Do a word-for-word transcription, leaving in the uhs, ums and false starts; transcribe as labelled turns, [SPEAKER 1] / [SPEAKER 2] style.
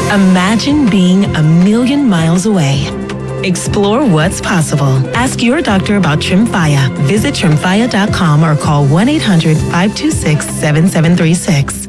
[SPEAKER 1] Imagine being a million miles away. Explore what's possible. Ask your doctor about Tremfya. Visit tremfya dot com or call one eight hundred, five two six, seven seven three six.